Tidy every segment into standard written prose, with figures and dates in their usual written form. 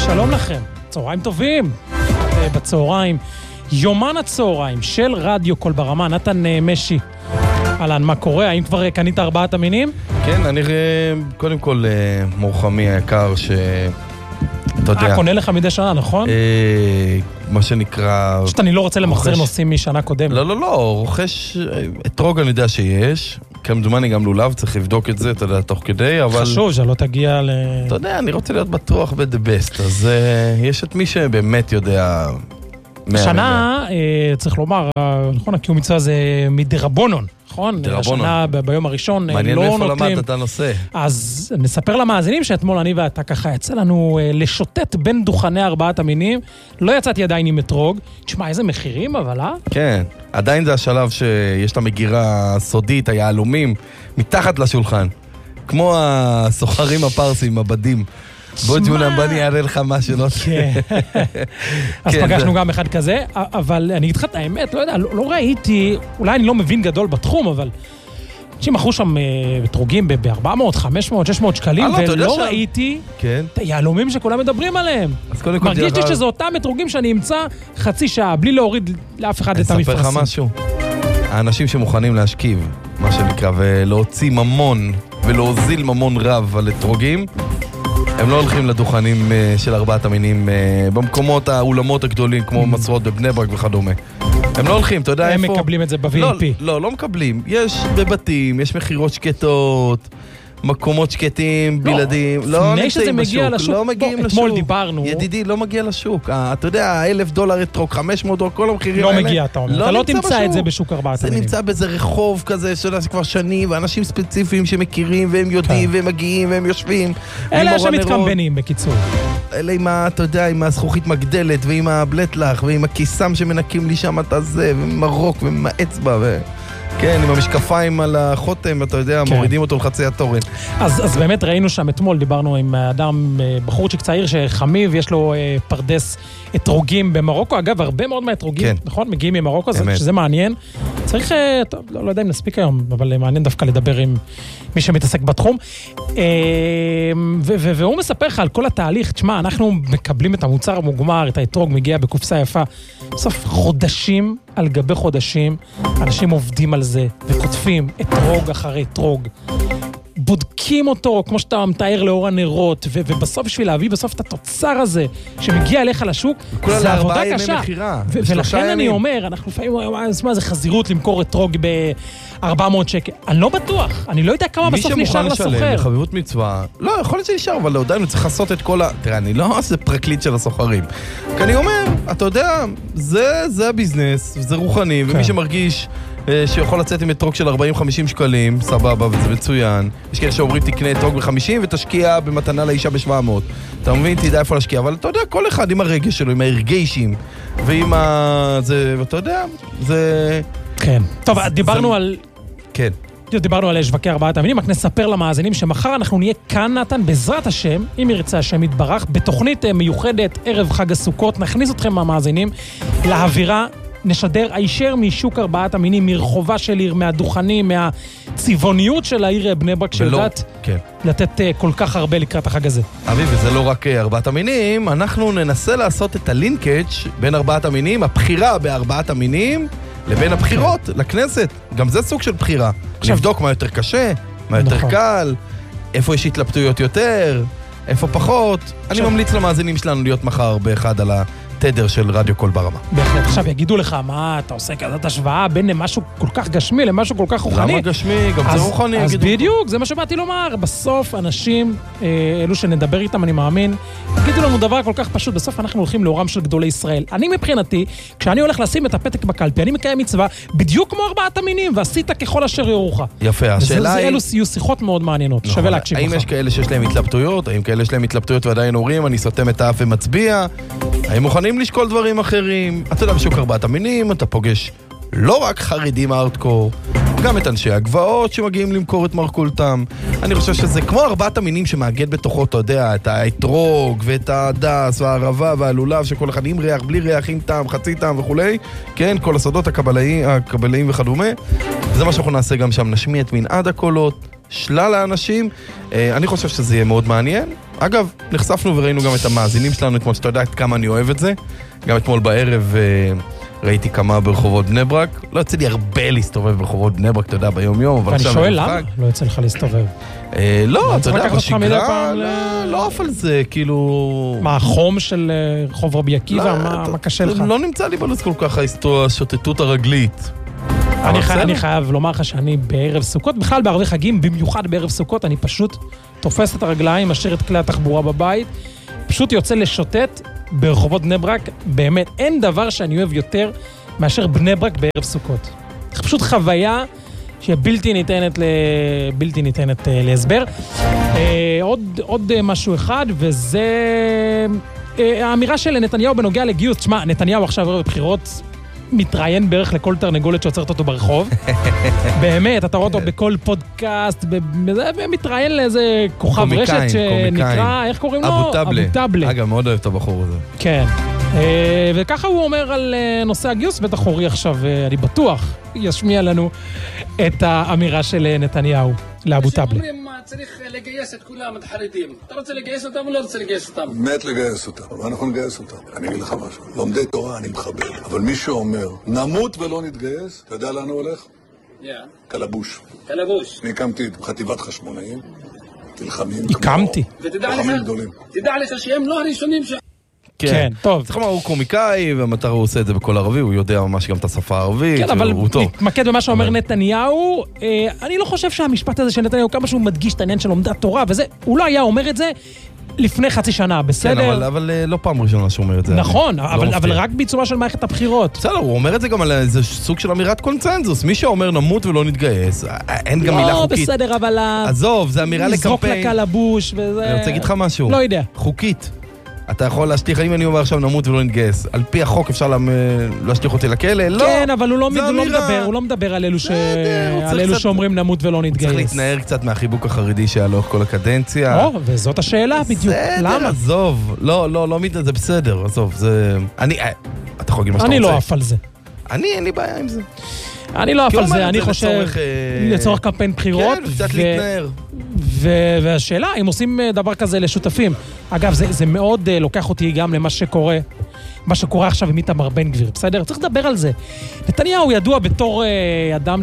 שלום לכם, צהריים טובים. בצהריים, יומן הצהריים של רדיו קול ברמה, נתן משי. אלן, מה קורה? האם כבר קנית 4 המינים? כן, אני קודם כל מורחמי היקר אתה יודע. קונה לך מדי שנה, נכון? מה שנקרא... שאתה אני לא רוצה למחזר נושאים משנה קודמת. לא, רוכש אתרוג אני יודע שיש. כמדומני גם לולב, צריך לבדוק את זה, אתה יודע, תוך כדי, אבל... חשוב שלא תגיע ל... אתה יודע, אני רוצה להיות בטוח ב-the best, אז יש את מי שבאמת יודע... השנה, צריך לומר, נכון, הקיום מצווה זה מדרבונון, נכון? השנה ביום הראשון לא נוטלים. מעניין מאיפה למדת את הנושא. אז נספר למאזינים שאתמול אני ואתה ככה יצא לנו לשוטט בין דוכני 4 המינים, לא יצאתי עדיין עם אתרוג. תשמע, איזה מחירים, אבל כן, עדיין זה השלב שיש לה מגירה סודית, היהלומים, מתחת לשולחן. כמו הסוחרים הפרסים, הבדים. בוא ג'ונם, בוא אני אראה לך מה שלא... אז פגשנו גם אחד כזה, אבל אני אגיד לך את האמת, לא יודע, לא ראיתי, אולי אני לא מבין גדול בתחום, אבל אנשים אחו שם אתרוגים ב-400, 500, 600 שקלים, ולא ראיתי את היהלומים שכולם מדברים עליהם. מרגיש לי שזה אותם אתרוגים שאני אמצא חצי שעה, בלי להוריד לאף אחד את המפרסים. אספר לך משהו. האנשים שמוכנים להשכיב, מה שנקרא, ולהוציא ממון, ולהוזיל ממון רב על אתרוגים, הם לא הולכים לדוכנים של 4 המינים במקומות האולמות הגדולים כמו מסרות בבני ברק וכדומה. הם לא הולכים, אתה יודע איפה? הם מקבלים את זה ב-VIP. לא מקבלים. יש בבתים, יש מחירות שקטות, מקומות שקטים, בלעדים. לא נמצאים בשוק, לא מגיעים לשוק. אתמול דיברנו. ידידי, לא מגיע לשוק. אתה יודע, $1,000 אתרוג, $500, כל המחירים האלה. לא מגיע, אתה אומר. אתה לא תמצא את זה בשוק 4 המינים. זה נמצא באיזה רחוב כזה, שאתה כבר שנים, ואנשים ספציפיים שמכירים, והם יודעים, והם מגיעים, והם יושבים. אלה שמתקמבנים, בקיצור. אלה עם, אתה יודע, עם הזכוכית מגדלת, ועם הבלטלח, ועם הכיסם שמנקים לי שם את הזה, ועם הרוק, ועם האצבע, כן, עם המשקפיים על החותם, אתה יודע, מורידים אותו לחצי התורן. אז באמת ראינו שם אתמול, דיברנו עם אדם, בחורצ'יק צעיר שחמיב, יש לו פרדס אתרוגים במרוקו. אגב, הרבה מאוד מהאתרוגים, נכון? מגיעים ממרוקו, שזה מעניין. צריך, לא יודע אם נספיק היום, אבל מעניין דווקא לדבר עם מי שמתעסק בתחום. והוא מספר לך על כל התהליך. תשמע, אנחנו מקבלים את המוצר המוגמר, את האתרוג מגיע בקופסה יפה. בסוף חודשים על גבי חודשים, אנשים עובדים על זה וכותבים אתרוג אחרי אתרוג. בודקים אותו, כמו שאתה מתאר לאור הנרות, ובסוף בשביל להביא בסוף את התוצר הזה, שמגיע אליך לשוק, זה עבודה קשה. ולכן אני אומר, אנחנו לפעמים, זה חזירות למכור אתרוג ב-400 שקל. אני לא בטוח, אני לא יודע כמה בסוף נשאר לסוחר. מי שמוכן לשלם בחביבות מצווה, לא, יכול להיות שנשאר, אבל עדיין הוא צריך לעשות את כל תראה, אני לא עושה פרקליט של הסוחרים. כי אני אומר, אתה יודע, זה הביזנס, זה רוחני, ומי שמרגיש שיכול לצאת עם אתרוג של 40-50 שקלים, סבבה, וזה מצוין. יש כאלה שאומרים תקנה אתרוג ב-50 ותשקיע במתנה לאישה ב-700. אתה מבין, תדע איפה להשקיע, אבל אתה יודע, כל אחד עם הרגש שלו, עם ההרגשים, ועם זה, ואתה יודע, זה... כן. טוב, דיברנו על... כן. דיברנו על שווקי 4 המינים, רק נספר למאזינים שמחר אנחנו נהיה כאן, נתן, בעזרת השם, אם ירצה השם יתברך, בתוכנית מיוחדת, ערב חג הסוכות, נכניס אתכם מהמאזינים לאווירה, נשדר הישר משוק 4 המינים, מרחובה של עיר, מהדוכנים, מהצבעוניות של העיר בני ברק, שיודעת לתת כל כך הרבה לקראת החג הזה. אביב, וזה לא רק 4 המינים, אנחנו ננסה לעשות את הלינקג' בין 4 המינים, הבחירה ב4 המינים, לבין הבחירות לכנסת. גם זה סוג של בחירה. לבדוק מה יותר קשה, מה יותר קל, איפה יש התלבטויות יותר, איפה פחות. אני ממליץ למאזינים שלנו להיות מחר באחד על תדר של רדיו קול ברמה. בהחלט, עכשיו יגידו לך, מה אתה עושה כזאת השוואה בין משהו כל כך גשמי למשהו כל כך רוחני? למה גשמי? גם זה רוחני. אז בדיוק, זה מה שבאתי לומר. בסוף אנשים, אלו שנדבר איתם, אני מאמין, יגידו לנו דבר כל כך פשוט, בסוף אנחנו הולכים לאורם של גדולי ישראל. אני מבחינתי, כשאני הולך לשים את הפתק בקלפי, אני מקיים מצווה בדיוק כמו 4 המינים, ועשית ככל אשר יורוך. יפה, השאלה היא... אלו יהיו שיחות מאוד מעניינות, שווה להקשיב לך. האם יש כאלה שיש להם התלבטויות? האם כאלה יש להם התלבטויות ועדיין הורים, אני סותם את האף ומצביע? האם מוכנים לשקול דברים אחרים? אתה יודע, בשוק 4 המינים אתה פוגש לא רק חרדים הארדקור, גם את אנשי הגבעות שמגיעים למכור את מרכולתם. אני חושב שזה כמו 4 המינים שמאגד בתוכו, אתה יודע, את האתרוג ואת הדס והערבה והלולב, שכל אחד עם ריח, בלי ריח, עם טעם, חצי טעם וכולי. כן, כל הסודות הקבלאים וכדומה. זה מה שאנחנו נעשה גם שם, נשמיע את מנעד הקולות, שלל האנשים, אני חושב שזה יהיה מאוד מעניין. אגב, נחשפנו וראינו גם את המאזינים שלנו אתמול, שאתה יודע כמה אני אוהב את זה. גם אתמול בערב ראיתי כמה ברחובות בני ברק. לא יוצא לי הרבה להסתובב ברחובות בני ברק, אתה יודע, ביום יום. ואני שואל למה לא יוצא לך להסתובב? לא, אתה יודע, בשגרה, לא אף על זה, כאילו... מה, החום של רחוב רבי עקיבא? מה קשה לך? לא נמצא לי בלו"ז כל כך השוטטות הרגלית. אני חייב לומר לך שאני בערב סוכות, בכלל בערבי חגים, במיוחד בערב סוכות, אני פשוט תופס את הרגליים, משאיר את כלי התחבורה בבית, פשוט יוצא לשוטט ברחובות בני ברק. באמת, אין דבר שאני אוהב יותר מאשר בני ברק בערב סוכות. זה פשוט חוויה שבלתי ניתנת להסבר. עוד משהו אחד, וזה האמירה של נתניהו בנוגע לגיוס. תשמע, נתניהו עכשיו ערב בחירות מתראיין בערך לכל תרנגולת שעוצרת אותו ברחוב. באמת, אתה רואה אותו בכל פודקאסט, ומתראיין לאיזה כוכב רשת שנקרא, איך קוראים לו? אבו טבלה. אגב, מאוד אוהב את הבחור הזה. כן. וככה הוא אומר על נושא הגיוס, בטח אורי עכשיו, אני בטוח, ישמיע לנו את האמירה של נתניהו לאבו טבלה. צריך לגייס את כולם, את החרדים. אתה רוצה לגייס אותם או לא רוצה לגייס אותם? מת לגייס אותם, ואנחנו נגייס אותם. אני אגיד לך משהו, לומדי תורה אני מכבד, אבל מי שאומר, נמות ולא נתגייס, אתה יודע לאן הוא הולך? קלבוש. קלבוש. אני הקמתי חטיבת חשמונאים, תלחמים. הקמתי. ותדע לך שהם לא הראשונים כן, טוב. צריך לומר, הוא קומיקאי, והמטרה הוא עושה את זה בכל ערבי, הוא יודע ממש גם את השפה הערבית. כן, אבל מתמקד במה שאומר נתניהו, אני לא חושב שהמשפט הזה של נתניהו, כמה שהוא מדגיש את העניין של לומדת תורה, וזה, הוא לא היה אומר את זה לפני חצי שנה, בסדר? כן, אבל לא פעם ראשונה שהוא אומר את זה. נכון, אבל רק בעיצומה של מערכת הבחירות. בסדר, הוא אומר את זה גם על איזה סוג של אמירת קונצנזוס. מי שאומר נמות ולא נתגייס, אין גם מילה חוקית. לא, בסדר, אבל... עזוב, זה אמירה לקמפיין. לזרוק לקלבוש, וזה... אני רוצה להגיד לך משהו. לא יודע. חוקית. אתה יכול להשליך, אם אני אומר עכשיו נמות ולא נתגייס, על פי החוק אפשר להשליך אותי לכלא? לא. כן, אבל הוא לא מדבר על אלו שאומרים נמות ולא נתגייס. צריך להתנער קצת מהחיבוק החרדי שהיה לו כל הקדנציה. וזאת השאלה בדיוק. למה? עזוב, לא, זה בסדר, עזוב, זה... אתה יכול להגיד מה שאתה רוצה. אני לא אף על זה. אין לי בעיה עם זה. אני לא אף על זה, אני חושב לצורך קמפיין בחירות. כן, קצת להתנער. והשאלה, אם עושים דבר כזה לשותפים. אגב, זה מאוד לוקח אותי גם למה שקורה, מה שקורה עכשיו עם איתמר בן גביר, בסדר? צריך לדבר על זה. נתניהו ידוע בתור אדם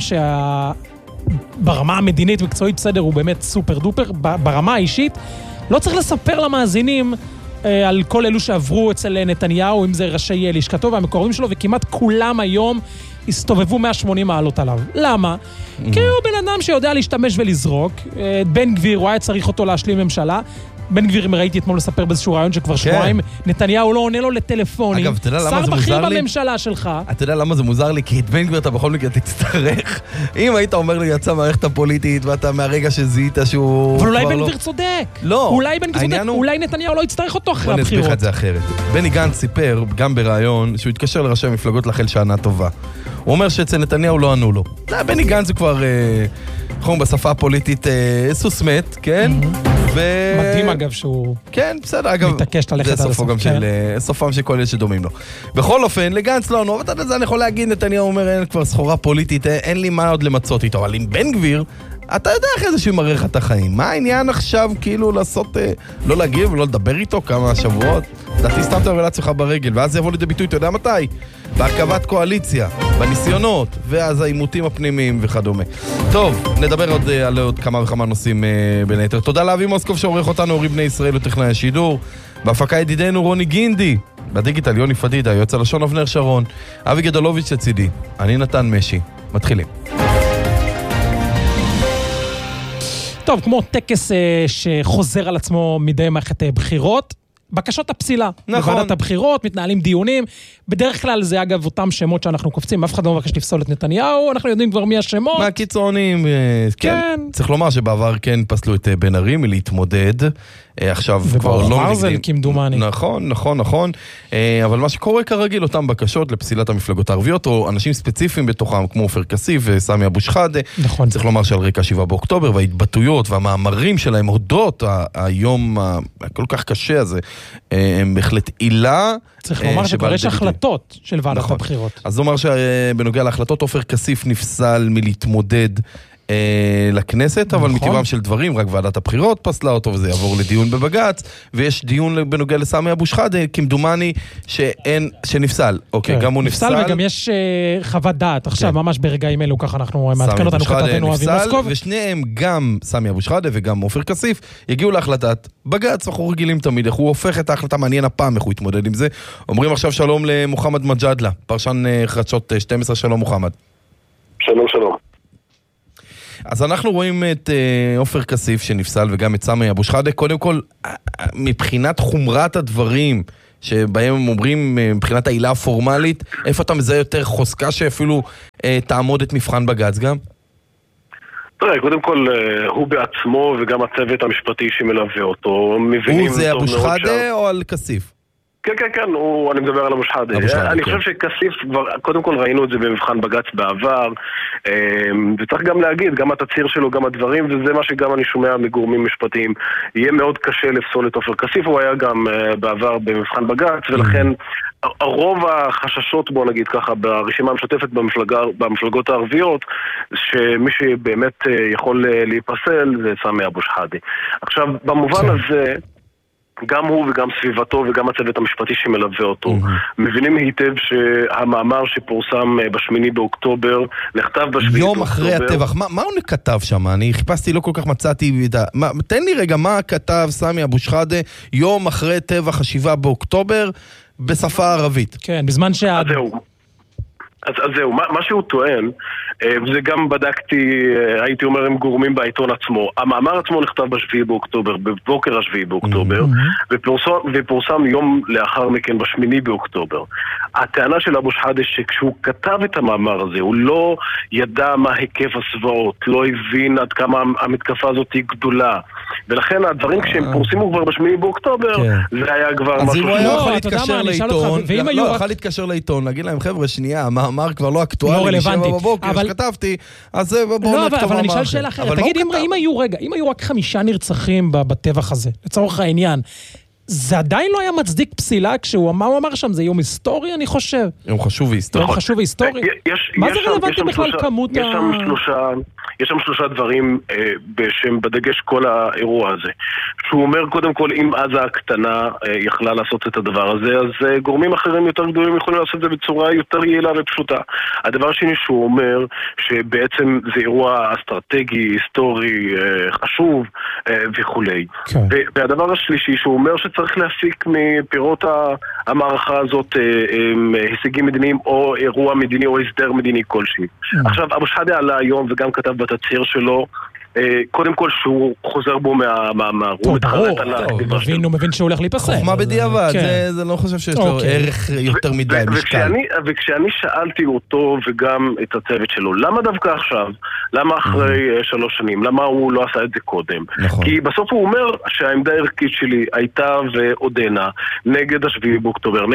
ברמה המדינית ומקצועית, בסדר, הוא באמת סופר דופר. ברמה האישית, לא צריך לספר למאזינים על כל אלו שעברו אצל נתניהו, אם זה ראשי לשכתו והמקורבים שלו, וכמעט כולם היום הסתובבו 180 מעלות עליו. למה? כי הוא בן אדם שיודע להשתמש ולזרוק. בן גביר, הוא היה צריך אותו להשלים ממשלה. בן גביר, אם ראיתי אתמול לספר באיזשהו רעיון שכבר שבועיים, נתניהו לא עונה לו לטלפונים. אגב, אתה יודע למה זה מוזר לי? שר בכיר בממשלה שלך. אתה יודע למה זה מוזר לי? כי את בן גביר אתה בכל מקרה תצטרך. אם היית אומר לי, יצא מערכת הפוליטית, ואתה מהרגע שזיהית שהוא... אבל אולי בן גביר צודק. לא. אולי בן גביר צודק. אולי נתניהו לא יצטרך אותו אחרי הבחירות. בוא נסביר לך את זה אחרת. בני גנץ סיפר, גם ברעיון, שהוא התקשר לראשי המפלגות לאחל שנה טובה. הוא אומר שאצל נתניהו לא ענו לו. בני גנץ הוא כבר, בשפה הפוליטית, סוס מת, כן? מדהים אגב שהוא... כן, בסדר, אגב, זה סופם של כל אלה שדומים לו. בכל אופן, לגנץ לא ענו, ואתה יודע, אני יכול להגיד, נתניהו אומר, אין כבר סחורה פוליטית, אין לי מה עוד למצות איתו, אבל עם בן גביר, אתה יודע איך איזשהו מראה לך את החיים. מה העניין עכשיו, כאילו, לעשות, לא להגיב ולא לדבר איתו כמה שבועות? דעתי סתם את הרלציה שלך ברגל, ואז זה יבוא לידי ביטוי, אתה יודע מתי? בהרכבת קואליציה, בניסיונות, ואז העימותים הפנימיים וכדומה. טוב, נדבר על עוד כמה וכמה נושאים בין היתר. תודה לאבי מוסקוב שעורך אותנו, אורי בני ישראל וטכנאי השידור. בהפקה ידידנו רוני גינדי. בדיגיטל יוני פדידה, יועץ הלשון אבנר שרון. אבי גדולוביץ' לצידי. אני נתן משי. מתחילים. טוב, כמו טקס שחוזר על עצמו מדי מערכת בחירות, בקשות הפסילה. נכון. בוועדת הבחירות, מתנהלים דיונים. בדרך כלל זה אגב אותם שמות שאנחנו קופצים, אף אחד לא מבקש לפסול את נתניהו, אנחנו יודעים כבר מי השמות. מהקיצונים, כן. צריך לומר שבעבר כן פסלו את בן ארי מלהתמודד, עכשיו כבר לא... ומרזל כמדומני. נכון. אבל מה שקורה כרגיל, אותם בקשות לפסילת המפלגות הערביות, או אנשים ספציפיים בתוכם, כמו עופר כסיף וסמי אבו שחאדה. נכון. צריך לומר שעל רקע 7 באוקטובר, וההתבטאויות והמאמרים שלהם, הודות היום הכל כך קשה הזה, הם בהחלט עילה. צריך לומר שכבר יש החלטות של ועדת הבחירות. אז זאת אומרת שבנוגע להחלטות, עופר כסיף נפסל מלהתמודד לכנסת, אבל מטבעם של דברים, רק ועדת הבחירות פסלה אותו, וזה יעבור לדיון בבג"ץ, ויש דיון בנוגע לסמי אבו שחאדה, כמדומני שנפסל. אוקיי, גם הוא נפסל. נפסל וגם יש חוות דעת, עכשיו ממש ברגעים אלו, ככה אנחנו מעדכן אותנו כתבנו אבי מוסקוב. ושניהם, גם סמי אבו שחאדה וגם עופר כסיף, יגיעו להחלטת בג"ץ, אנחנו רגילים תמיד, איך הוא הופך את ההחלטה, מעניין הפעם איך הוא יתמודד עם זה. אומרים עכשיו שלום למוחמד מג'אדלה, פרשן חדשות 12, שלום מוחמד. שלום, שלום. אז אנחנו רואים את עופר כסיף שנפסל וגם את סמי אבו שחאדה. קודם כל, מבחינת חומרת הדברים שבהם הם אומרים, מבחינת העילה הפורמלית, איפה אתה מזהה יותר חוזקה שאפילו תעמוד את מבחן בג"ץ גם? תראה, קודם כל, הוא בעצמו וגם הצוות המשפטי שמלווה אותו, הוא זה אבו שחאדה או על כסיף? כן, אני מדבר על אבו שחאדה. אני חושב שכסיף, קודם כל ראינו את זה במבחן בג"ץ בעבר, וצריך גם להגיד, גם התצהיר שלו, גם הדברים, וזה מה שגם אני שומע מגורמים משפטיים. יהיה מאוד קשה לפסול את עופר כסיף, הוא היה גם בעבר במבחן בג"ץ, ולכן רוב החששות, בוא נגיד ככה, ברשימה המשותפת במפלגות הערביות, שמי שבאמת יכול להיפסל זה סמי אבו שחאדה. עכשיו, במובן הזה, גם הוא וגם סביבתו וגם הצוות המשפטי שמלווה אותו מבינים היטב שהמאמר שפורסם בשמיני באוקטובר נכתב בשביעי יום אחרי הטבח, מה הוא כתב שם? אני חיפשתי, לא כל כך מצאתי תן לי רגע, מה כתב סמי אבו שחאדה יום אחרי טבח 7 באוקטובר בשפה הערבית? כן, בזמן אז זהו, מה שהוא טוען, וזה גם בדקתי, הייתי אומר, עם גורמים בעיתון עצמו. המאמר עצמו נכתב בשביעי באוקטובר, בבוקר השביעי באוקטובר, ופורסם יום לאחר מכן בשמיני באוקטובר. הטענה של אבו שחאדה שכשהוא כתב את המאמר הזה, הוא לא ידע מה היקף הסבאות, לא הבין עד כמה המתקפה הזאת היא גדולה. ולכן הדברים כשהם פורסמו כבר בשמיני באוקטובר, זה היה כבר משהו... אז אם הוא היה יכול להתקשר לעיתון, לא, יכול להתקשר לעיתון, להגיד להם, חבר'ה, שנייה, המאמר כבר לא אקטואלי, ב7 בבוקר שכתבתי, אז בואו נכתוב מאמר. אבל אני אשאל שאלה אחרת, תגיד, אם היו רק 5 נרצחים בטבח הזה, לצורך העניין, זה עדיין לא היה מצדיק פסילה כשהוא אמר שם, זה יום היסטורי, אני חושב. יום חשוב והיסטורי. יום חשוב והיסטורי. מה זה רלוונטי בכלל כמות יש שם 3 דברים שהם בדגש כל האירוע הזה. שהוא אומר, קודם כל, אם עזה הקטנה יכלה לעשות את הדבר הזה, אז גורמים אחרים יותר גדולים יכולים לעשות את זה בצורה יותר יעילה ופשוטה. הדבר השני שהוא אומר, שבעצם זה אירוע אסטרטגי, היסטורי, חשוב וכולי. והדבר השלישי שהוא אומר שצריך להפיק מפירות המערכה הזאת הישגים מדיניים או אירוע מדיני או הסדר מדיני כלשהי. עכשיו, אבו שחאדה עלה היום וגם כתב בתצהיר שלו, קודם כל שהוא חוזר בו מהמאמר, הוא מתחרט על הכתיבה שלו. הוא מבין שהוא הולך להיפסל. חוכמה בדיעבד, זה לא חושב שיש לו ערך יותר מדי משקל. וכשאני שאלתי אותו וגם את הצוות שלו, למה דווקא עכשיו? למה אחרי 3 שנים? למה הוא לא עשה את זה קודם? כי בסוף הוא אומר שהעמדה הערכית שלי הייתה ועודנה נגד השביעי באוקטובר,